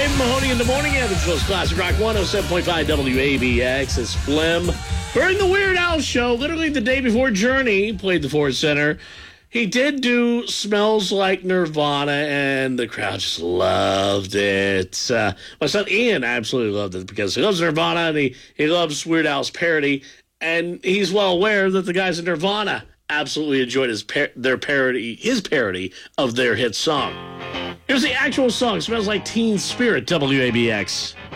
Dave Mahoney in the morning. Evansville's Classic Rock 107.5 WABX. It's Flem. During the Weird Al show, literally the day before Journey played the Ford Center, he did do Smells Like Nirvana, and the crowd just loved it. My son Ian absolutely loved it because he loves Nirvana, and he loves Weird Al's parody, and he's well aware that the guys in Nirvana absolutely enjoyed his parody of their hit song. Here's the actual song. Smells Like Teen Spirit, WABX.